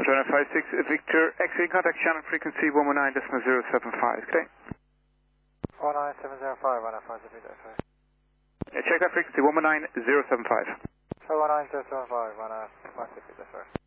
5956 Victor X-ray contact channel frequency 119.075. Okay. 19705, 195 Victor X-ray. Check that frequency 119.075. 119.075, 195 Victor X-ray.